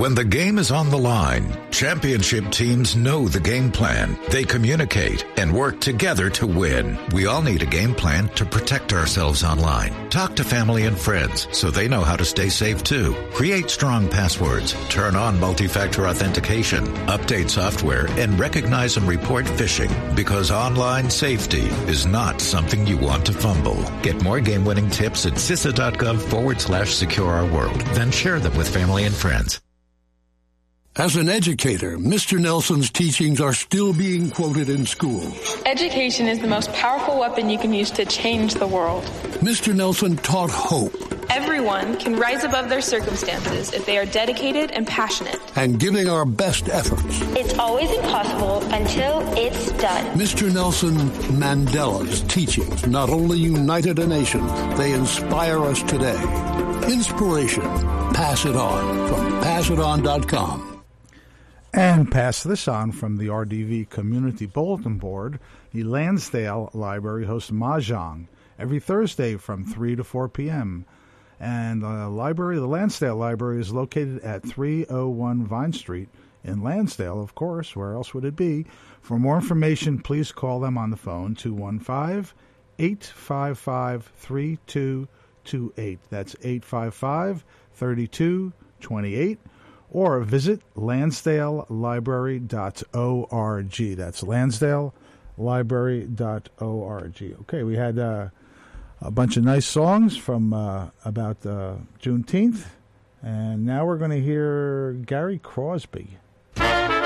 When the game is on the line, championship teams know the game plan. They communicate and work together to win. We all need a game plan to protect ourselves online. Talk to family and friends so they know how to stay safe too. Create strong passwords, turn on multi-factor authentication, update software, and recognize and report phishing, because online safety is not something you want to fumble. Get more game-winning tips at CISA.gov/secure our world. Then share them with family and friends. As an educator, Mr. Nelson's teachings are still being quoted in schools. Education is the most powerful weapon you can use to change the world. Mr. Nelson taught hope. Everyone can rise above their circumstances if they are dedicated and passionate. And giving our best efforts. It's always impossible until it's done. Mr. Nelson Mandela's teachings not only united a nation, they inspire us today. Inspiration. Pass it on from passiton.com. And pass this on from the RDV Community Bulletin Board. The Lansdale Library hosts Mahjong every Thursday from 3 to 4 p.m. And the Lansdale Library is located at 301 Vine Street in Lansdale, of course. Where else would it be? For more information, please call them on the phone, 215-855-3228. That's 855-3228. Or visit lansdalelibrary.org. That's lansdalelibrary.org. Okay, we had a bunch of nice songs from about Juneteenth. And now we're going to hear Gary Crosby.